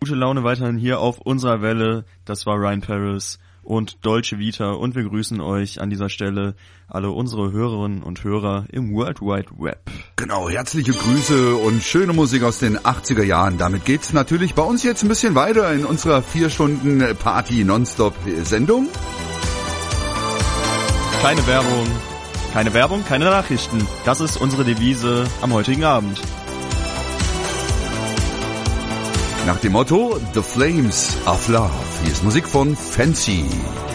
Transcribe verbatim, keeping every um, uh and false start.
Gute Laune weiterhin hier auf unserer Welle. Das war Ryan Paris und Dolce Vita und wir grüßen euch an dieser Stelle alle unsere Hörerinnen und Hörer im World Wide Web. Genau, herzliche Grüße und schöne Musik aus den achtziger Jahren. Damit geht's natürlich bei uns jetzt ein bisschen weiter in unserer vier Stunden Party Nonstop Sendung. Keine Werbung, keine Werbung, keine Nachrichten. Das ist unsere Devise am heutigen Abend. Nach dem Motto The Flames of Love. Hier ist Musik von Fancy.